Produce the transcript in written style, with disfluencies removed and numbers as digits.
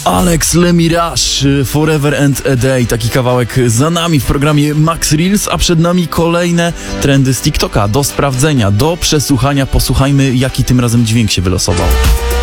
Alex Le Mirage, Forever and a Day. Taki kawałek za nami w programie Max Reels, a przed nami kolejne trendy z TikToka do sprawdzenia, do przesłuchania. Posłuchajmy, jaki tym razem dźwięk się wylosował.